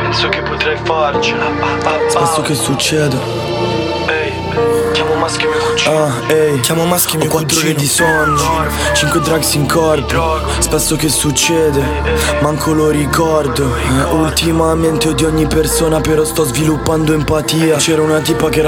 penso che potrei farcela. Spesso che succede. Chiamo maschi e mio cugino. Chiamo maschi e mio cugino. 4 ore di sonno, 5 drugs in corpo. Spesso che succede, manco lo ricordo. Ultimamente odio ogni persona, però sto sviluppando empatia. C'era una tipa che era